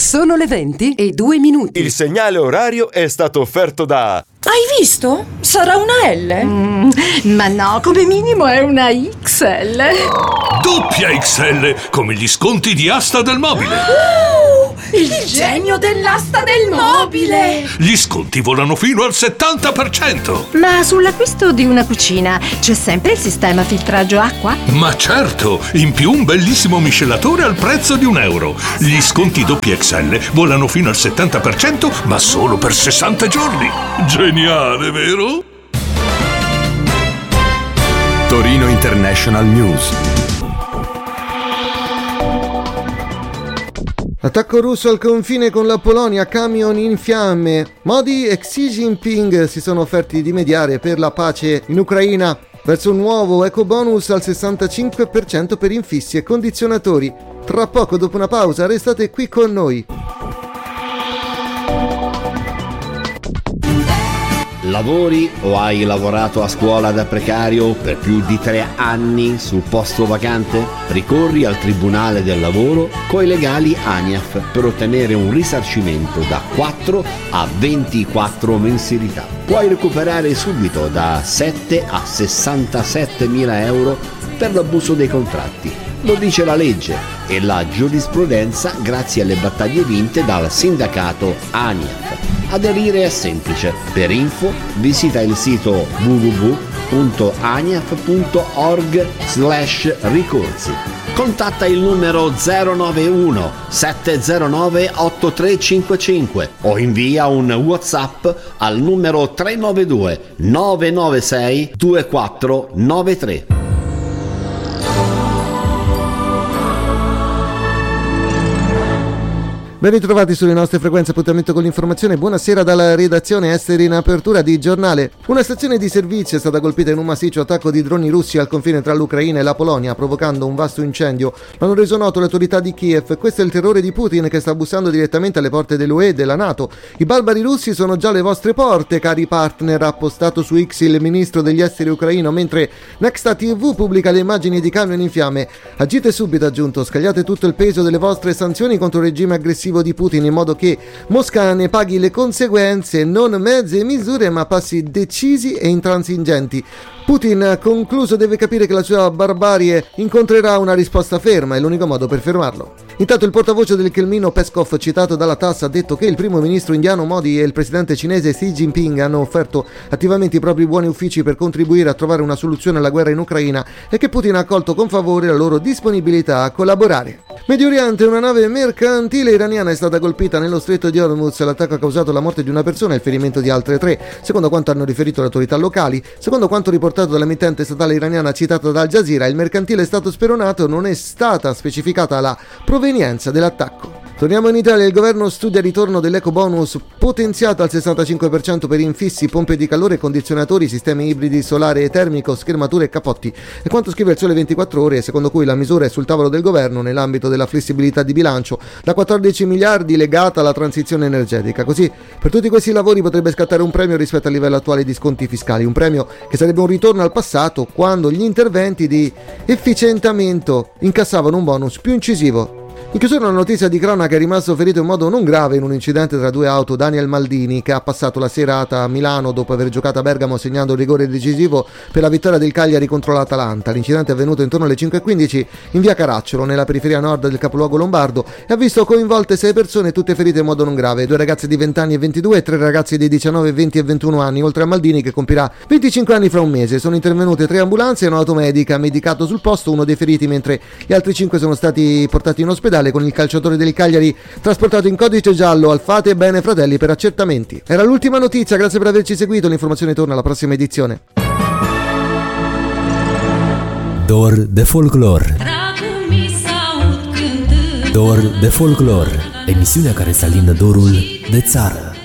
Sono le 20:02. Il segnale orario è stato offerto da... Hai visto? Sarà una L? Ma no, come minimo è una XL. Doppia XL, come gli sconti di Asta del Mobile. Il genio dell'asta del mobile! Gli sconti volano fino al 70%. Ma sull'acquisto di una cucina c'è sempre il sistema filtraggio acqua? Ma certo, in più un bellissimo miscelatore al prezzo di €1. Gli sconti doppia XL volano fino al 70%, ma solo per 60 giorni. Geniale, vero? Torino International News. Attacco russo al confine con la Polonia, camion in fiamme. Modi e Xi Jinping si sono offerti di mediare per la pace in Ucraina verso un nuovo ecobonus al 65% per infissi e condizionatori. Tra poco, dopo una pausa, restate qui con noi. Lavori o hai lavorato a scuola da precario per più di 3 anni sul posto vacante? Ricorri al Tribunale del Lavoro coi legali ANIAF per ottenere un risarcimento da 4 a 24 mensilità. Puoi recuperare subito da 7 a 67.000 euro per l'abuso dei contratti. Lo dice la legge e la giurisprudenza grazie alle battaglie vinte dal sindacato ANIAF. Aderire è semplice. Per info visita il sito www.aniaf.org/ricorsi. Contatta il numero 091 709 8355 o invia un WhatsApp al numero 392 996 2493. Ben ritrovati sulle nostre frequenze, appuntamento con l'informazione. Buonasera dalla redazione Esteri in apertura di giornale. Una stazione di servizio è stata colpita in un massiccio attacco di droni russi al confine tra l'Ucraina e la Polonia, provocando un vasto incendio. L'hanno reso noto le autorità di Kiev. Questo è il terrore di Putin che sta bussando direttamente alle porte dell'UE e della NATO. I barbari russi sono già alle vostre porte, cari partner, ha postato su X il ministro degli esteri ucraino, mentre Nexta TV pubblica le immagini di camion in fiamme. Agite subito, ha aggiunto, scagliate tutto il peso delle vostre sanzioni contro il regime aggressivo di Putin in modo che Mosca ne paghi le conseguenze, non mezze misure ma passi decisi e intransigenti. Putin, ha concluso, deve capire che la sua barbarie incontrerà una risposta ferma, è l'unico modo per fermarlo. Intanto il portavoce del Cremlino Peskov, citato dalla TASS, ha detto che il primo ministro indiano Modi e il presidente cinese Xi Jinping hanno offerto attivamente i propri buoni uffici per contribuire a trovare una soluzione alla guerra in Ucraina e che Putin ha accolto con favore la loro disponibilità a collaborare. Medio Oriente, una nave mercantile iraniana è stata colpita nello stretto di Hormuz. L'attacco ha causato la morte di una persona e il ferimento di altre 3, secondo quanto hanno riferito le autorità locali. Secondo quanto riportato dall'emittente statale iraniana citata da Al Jazeera, il mercantile è stato speronato e non è stata specificata la provenienza dell'attacco. Torniamo in Italia, il governo studia il ritorno dell'ecobonus potenziato al 65% per infissi, pompe di calore, condizionatori, sistemi ibridi solare e termico, schermature e cappotti. E quanto scrive il Sole 24 Ore, secondo cui la misura è sul tavolo del governo nell'ambito della flessibilità di bilancio da 14 miliardi legata alla transizione energetica. Così per tutti questi lavori potrebbe scattare un premio rispetto al livello attuale di sconti fiscali, un premio che sarebbe un ritorno al passato quando gli interventi di efficientamento incassavano un bonus più incisivo. In chiusura una notizia di cronaca: è rimasto ferito in modo non grave in un incidente tra 2 auto Daniel Maldini, che ha passato la serata a Milano dopo aver giocato a Bergamo segnando il rigore decisivo per la vittoria del Cagliari contro l'Atalanta. L'incidente è avvenuto intorno alle 5:15 in via Caracciolo, nella periferia nord del capoluogo lombardo, e ha visto coinvolte 6 persone, tutte ferite in modo non grave, 2 ragazze di 20 anni e 22 e 3 ragazzi di 19, 20 e 21 anni, oltre a Maldini che compirà 25 anni fra un mese. Sono intervenute 3 ambulanze e un'automedica, ha medicato sul posto uno dei feriti, mentre gli altri 5 sono stati portati in ospedale, con il calciatore del Cagliari trasportato in codice giallo al Fate Bene Fratelli per accertamenti. Era l'ultima notizia, grazie per averci seguito, l'informazione torna alla prossima edizione. Dor de Folklore. Dor de Folklore, emisiunea care să alină dorul de țară.